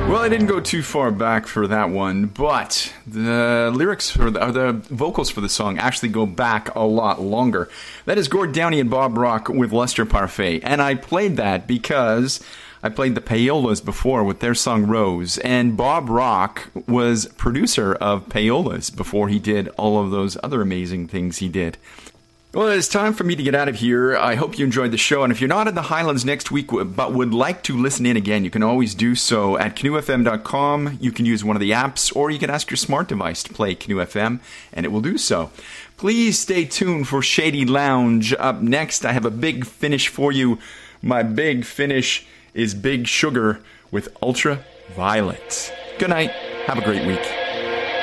Well, I didn't go too far back for that one, but the lyrics or the vocals for the song actually go back a lot longer. That is Gord Downie and Bob Rock with Lester Parfait, and I played that because I played the Payolas before with their song Rose, and Bob Rock was producer of Payolas before he did all of those other amazing things he did. Well, it's time for me to get out of here. I hope you enjoyed the show, and if you're not in the Highlands next week but would like to listen in again, you can always do so at canoefm.com. You can use one of the apps, or you can ask your smart device to play Canoe FM, and it will do so. Please stay tuned for Shady Lounge. Up next, I have a big finish for you. My big finish is Big Sugar with Ultraviolet. Good night. Have a great week.